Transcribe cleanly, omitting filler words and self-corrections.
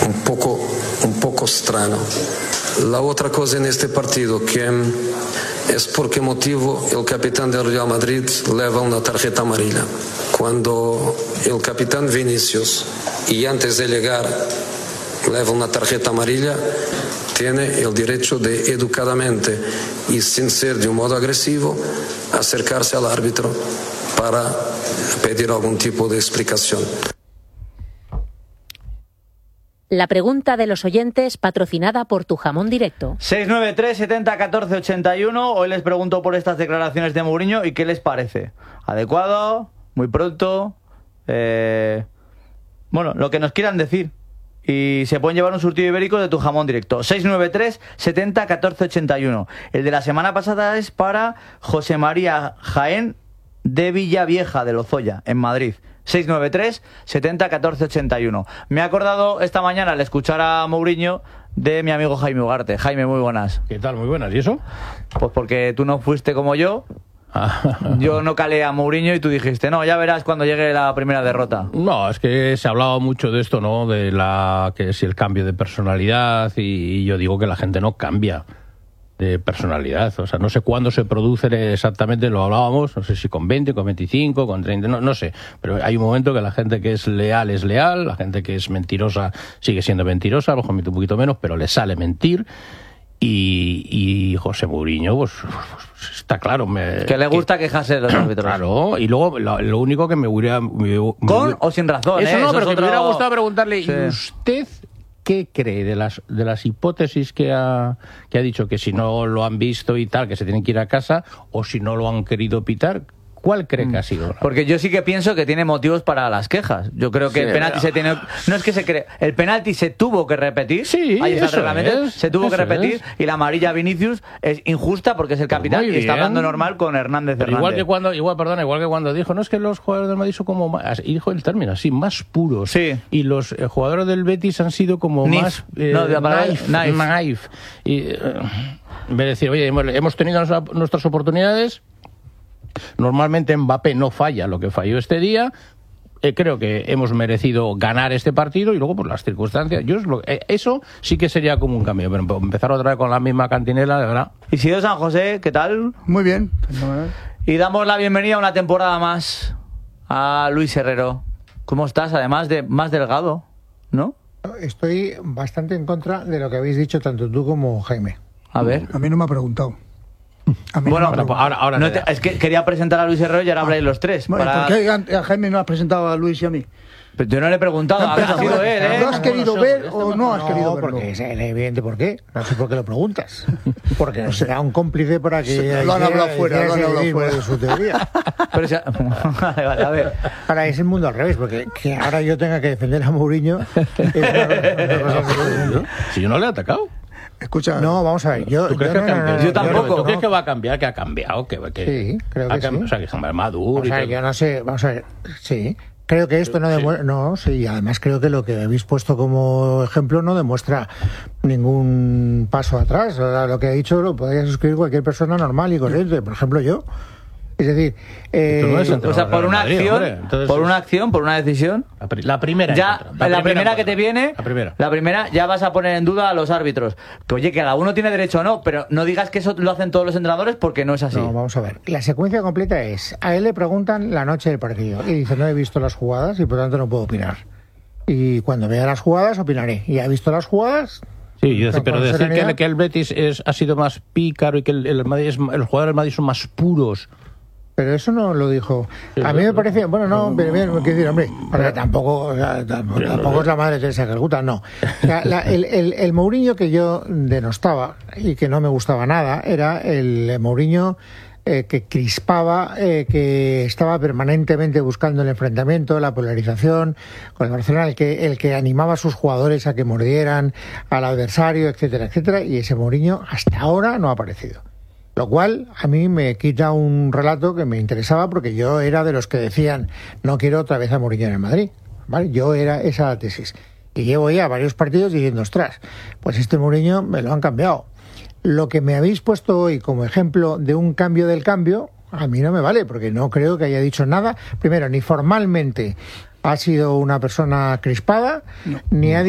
un poco strano. La otra cosa en este partido que es por qué motivo el capitán del Real Madrid lleva una tarjeta amarilla. Cuando el capitán Vinicius, y antes de llegar, lleva una tarjeta amarilla, tiene el derecho de educadamente y sin ser de un modo agresivo acercarse al árbitro para pedir algún tipo de explicación. La pregunta de los oyentes, patrocinada por Tu Jamón Directo. 693 70 14 81. Hoy les pregunto por estas declaraciones de Mourinho y qué les parece. ¿Adecuado? ¿Muy pronto? Bueno, lo que nos quieran decir. Y se pueden llevar un surtido ibérico de Tu Jamón Directo. 693 70 14 81. El de la semana pasada es para José María Jaén de Villavieja de Lozoya, en Madrid. 693 70 14 81. Me he acordado esta mañana al escuchar a Mourinho de mi amigo Jaime Ugarte. Jaime, muy buenas. ¿Qué tal? Muy buenas. ¿Y eso? Pues porque tú no fuiste como yo. Yo no calé a Mourinho y tú dijiste, no, ya verás cuando llegue la primera derrota. No, es que se ha hablado mucho de esto, ¿no? De que si el cambio de personalidad, y yo digo que la gente no cambia de personalidad. O sea, no sé cuándo se produce exactamente, lo hablábamos, no sé si con 20, con 25, con 30, no sé. Pero hay un momento que la gente que es leal, la gente que es mentirosa sigue siendo mentirosa, a lo mejor un poquito menos, pero le sale mentir. Y José Mourinho, pues está claro. Que le gusta quejarse de los árbitros. Claro, y luego lo único que me hubiera... ¿Con o sin razón? Eso no, eso pero que me hubiera gustado preguntarle, sí. ¿Y usted qué cree de las hipótesis que ha dicho, que si no lo han visto y tal, que se tienen que ir a casa, o si no lo han querido pitar? ¿Cuál cree que ha sido? Porque yo sí que pienso que tiene motivos para las quejas. Yo creo que el penalti se tiene... No es que se cree... El penalti se tuvo que repetir. Sí, ahí está el eso reglamento. es, se tuvo que repetir. es. Y la amarilla a Vinicius es injusta porque es el capitán y está hablando normal con Hernández. Pero igual que cuando dijo, no es que los jugadores del Madrid son como más, y dijo el término así, más puros. Sí. Y los jugadores del Betis han sido como más naif. Y en vez de decir, oye, hemos tenido nuestras oportunidades. Normalmente Mbappé no falla lo que falló este día. Creo que hemos merecido ganar este partido y luego por las circunstancias. Eso sí que sería como un cambio, pero empezar otra vez con la misma cantinela, de verdad. Isidro San José, ¿qué tal? Muy bien. Y damos la bienvenida a una temporada más a Luis Herrero. ¿Cómo estás? Además de más delgado, ¿no? Estoy bastante en contra de lo que habéis dicho tanto tú como Jaime. A ver. A mí no me ha preguntado. Bueno, ahora no es que quería presentar a Luis Herrero y ahora habláis los tres. Bueno, ¿por qué a Jaime no has presentado a Luis y a mí? Pero yo no le he preguntado, ha sido él, ¿eh? ¿Lo has querido ver o no has querido verlo? Porque es evidente por qué. No sé por qué lo preguntas. Porque no será un cómplice para que... Lo han hablado fuera de su teoría. Pero vale, a ver. Ahora es el mundo al revés, porque que ahora yo tenga que defender a Mourinho... Si yo no le he atacado. Escucha, no, vamos a ver. Yo tampoco. ¿Tú crees que va a cambiar? ¿Que ha cambiado? Sí, creo que sí. O sea, que es maduro. O sea, yo no sé. Vamos a ver. Sí. Creo que esto no demuestra... No, sí. Además creo que lo que habéis puesto como ejemplo no demuestra ningún paso atrás. O sea, lo que he dicho lo podría suscribir cualquier persona normal y corriente. Por ejemplo, yo. Es decir, o sea, por una acción, por una decisión, la primera que te viene, la primera ya vas a poner en duda a los árbitros. Que oye, que cada uno tiene derecho o no, pero no digas que eso lo hacen todos los entrenadores porque no es así. No, vamos a ver. La secuencia completa es, a él le preguntan la noche del partido y dice, no he visto las jugadas y por tanto no puedo opinar. Y cuando vea las jugadas opinaré. ¿Y ha visto las jugadas? Sí, pero decir que el Betis ha sido más pícaro y que el jugador del Madrid son más puros. Pero eso no lo dijo. A mí me parece... Bueno, no, pero bien, quiero decir, hombre, tampoco es la madre Teresa de Calcuta, no. O sea, el Mourinho que yo denostaba y que no me gustaba nada era el Mourinho que crispaba, que estaba permanentemente buscando el enfrentamiento, la polarización con el Barcelona, el que animaba a sus jugadores a que mordieran al adversario, etcétera, etcétera, y ese Mourinho hasta ahora no ha aparecido. Lo cual a mí me quita un relato que me interesaba porque yo era de los que decían no quiero otra vez a Mourinho en el Madrid, ¿vale? Yo era esa tesis. Y llevo ya varios partidos diciendo, ostras, pues este Mourinho me lo han cambiado. Lo que me habéis puesto hoy como ejemplo de un cambio del cambio, a mí no me vale, porque no creo que haya dicho nada. Primero, ni formalmente ha sido una persona crispada, ni ha